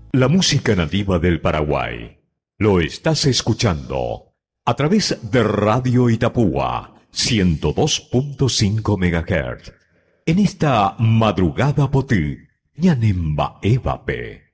La música nativa del Paraguay. Lo estás escuchando a través de Radio Itapúa 102.5 MHz. En esta madrugada potí, ñanemba evape.